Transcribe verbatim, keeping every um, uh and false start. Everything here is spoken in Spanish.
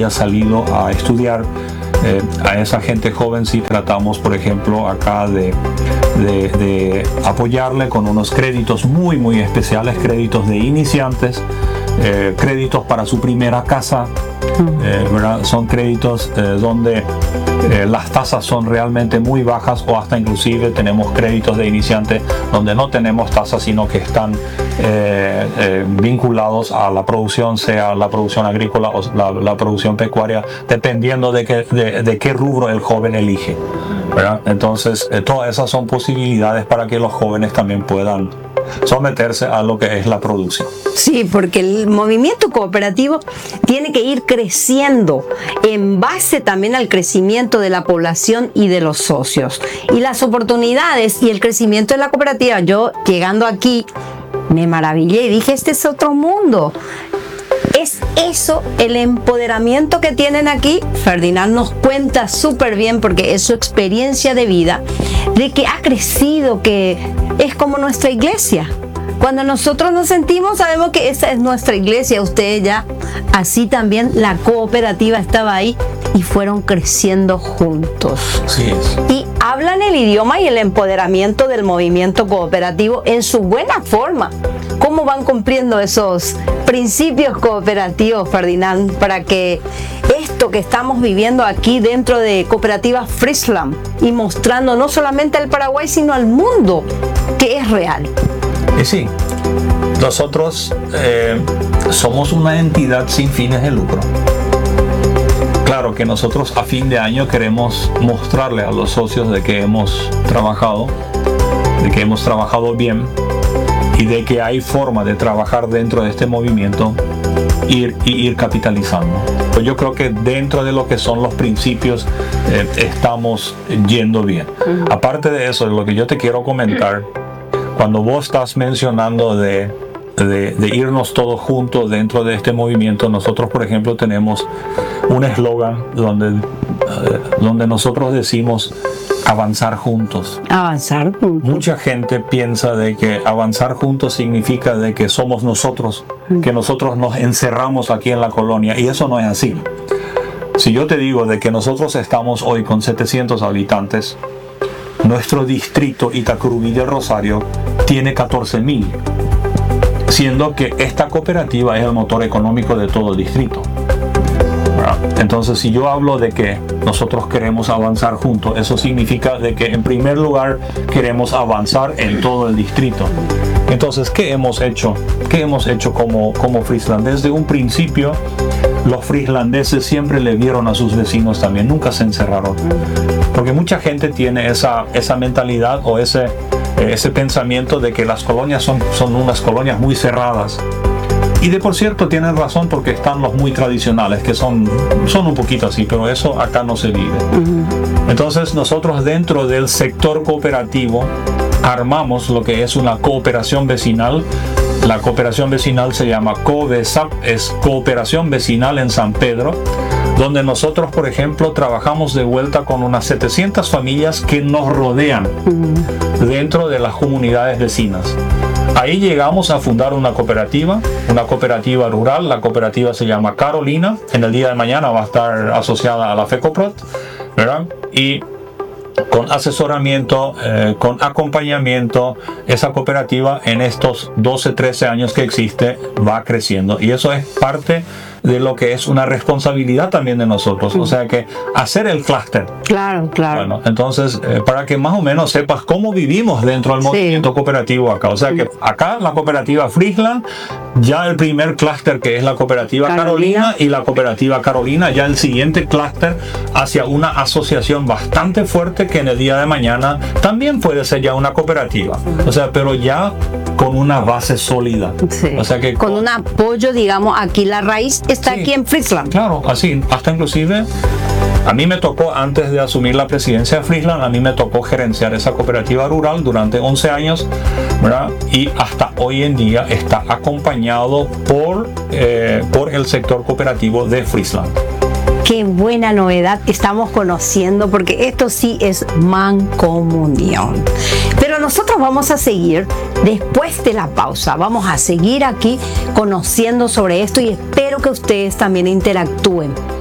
haya salido a estudiar. Eh, a esa gente joven sí tratamos, por ejemplo, acá de, de, de apoyarle con unos créditos muy muy especiales, créditos de iniciantes, eh, créditos para su primera casa, eh, ¿verdad? Son créditos eh, donde eh, las tasas son realmente muy bajas, o hasta inclusive tenemos créditos de iniciantes donde no tenemos tasas, sino que están eh, eh, vinculados a la producción, sea la producción agrícola o la, la producción pecuaria, dependiendo de, que, de, de qué rubro el joven elige, ¿verdad? Entonces eh, todas esas son posibilidades para que los jóvenes también puedan someterse a lo que es la producción. Sí, porque el movimiento cooperativo tiene que ir creciendo en base también al crecimiento de la población y de los socios. Y las oportunidades y el crecimiento de la cooperativa, yo llegando aquí me maravillé y dije, este es otro mundo. Es eso el empoderamiento que tienen aquí. Ferdinand nos cuenta súper bien, porque es su experiencia de vida, de que ha crecido, que es como nuestra iglesia. Cuando nosotros nos sentimos, sabemos que esa es nuestra iglesia. Ustedes ya, así también, la cooperativa estaba ahí y fueron creciendo juntos. Así es. Y hablan el idioma y el empoderamiento del movimiento cooperativo en su buena forma. ¿Cómo van cumpliendo esos principios cooperativos, Ferdinand, para que esto que estamos viviendo aquí dentro de Cooperativa Friesland y mostrando no solamente al Paraguay, sino al mundo, que es real? Y sí, nosotros eh, somos una entidad sin fines de lucro. Claro que nosotros a fin de año queremos mostrarle a los socios de que hemos trabajado, de que hemos trabajado bien, y de que hay forma de trabajar dentro de este movimiento ir, y ir capitalizando. Pues yo creo que dentro de lo que son los principios eh, estamos yendo bien. Uh-huh. Aparte de eso, lo que yo te quiero comentar, cuando vos estás mencionando de, de, de irnos todos juntos dentro de este movimiento, nosotros por ejemplo tenemos un eslogan donde, eh, donde nosotros decimos avanzar juntos. Avanzar juntos. Mucha gente piensa de que avanzar juntos significa de que somos nosotros, que nosotros nos encerramos aquí en la colonia, y eso no es así. Si yo te digo de que nosotros estamos hoy con setecientos habitantes, nuestro distrito Itacurubí del Rosario tiene catorce mil, siendo que esta cooperativa es el motor económico de todo el distrito. Entonces, si yo hablo de que nosotros queremos avanzar juntos, eso significa de que en primer lugar queremos avanzar en todo el distrito. Entonces, ¿qué hemos hecho? ¿Qué hemos hecho como, como Friesland? Desde un principio, los frieslandeses siempre le vieron a sus vecinos también, nunca se encerraron. Porque mucha gente tiene esa, esa mentalidad o ese, ese pensamiento de que las colonias son, son unas colonias muy cerradas. Y de por cierto tienen razón, porque están los muy tradicionales, que son, son un poquito así, pero eso acá no se vive. Uh-huh. Entonces nosotros dentro del sector cooperativo armamos lo que es una cooperación vecinal. La cooperación vecinal se llama COVESAP, es Cooperación Vecinal en San Pedro, donde nosotros, por ejemplo, trabajamos de vuelta con unas setecientas familias que nos rodean uh-huh. dentro de las comunidades vecinas. Ahí llegamos a fundar una cooperativa, una cooperativa rural. La cooperativa se llama Carolina. En el día de mañana va a estar asociada a la FECOPROT, ¿verdad? Y con asesoramiento, eh, con acompañamiento, esa cooperativa en estos doce, trece años que existe va creciendo. Y eso es parte de lo que es una responsabilidad también de nosotros, o sea que hacer el clúster. Claro, claro. Bueno, entonces, eh, para que más o menos sepas cómo vivimos dentro del movimiento sí. cooperativo acá, o sea que acá la cooperativa Friesland, ya el primer clúster que es la cooperativa Carolina. Carolina y la cooperativa Carolina, ya el siguiente clúster hacia una asociación bastante fuerte que en el día de mañana también puede ser ya una cooperativa, o sea, pero ya con una base sólida. Sí. O sea que con, con un apoyo, digamos, aquí la raíz está sí, aquí en Friesland. Claro, así, hasta inclusive a mí me tocó, antes de asumir la presidencia de Friesland, a mí me tocó gerenciar esa cooperativa rural durante once años, ¿verdad? Y hasta hoy en día está acompañado por, eh, por el sector cooperativo de Friesland. Qué buena novedad estamos conociendo, porque esto sí es mancomunión. Pero nosotros vamos a seguir después de la pausa. Vamos a seguir aquí conociendo sobre esto y espero que ustedes también interactúen.